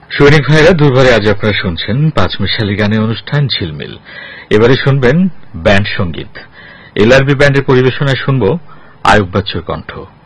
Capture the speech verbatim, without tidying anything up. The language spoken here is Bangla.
সৈনিক ভাইরা দুর্বারে আজ আপনারা শুনছেন পাঁচমিশালি গানের অনুষ্ঠান ঝিলমিল। এবারে শুনবেন ব্যান্ড সঙ্গীত। এলআরবি ব্যান্ডের পরিবেশনায় শুনব আয়ুব বাচ্চুর কণ্ঠ।